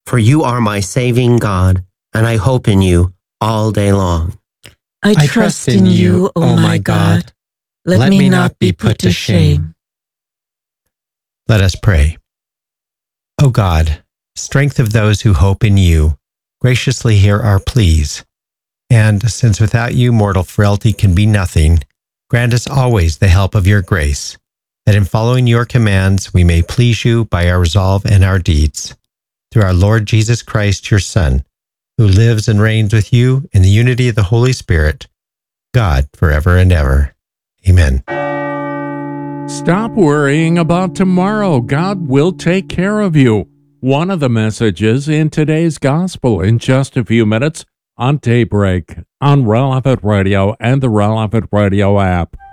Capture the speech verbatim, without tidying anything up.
For you are my saving God, and I hope in you all day long. I, I trust in you, O my God. Let, Let me not be put to shame. Let us pray. O God, strength of those who hope in you, graciously hear our pleas. And since without you mortal frailty can be nothing, grant us always the help of your grace, that in following your commands we may please you by our resolve and our deeds. Through our Lord Jesus Christ, your Son, who lives and reigns with you in the unity of the Holy Spirit, God, forever and ever. Amen. Stop worrying about tomorrow. God will take care of you. One of the messages in today's gospel in just a few minutes on Daybreak, on Relevant Radio and the Relevant Radio app.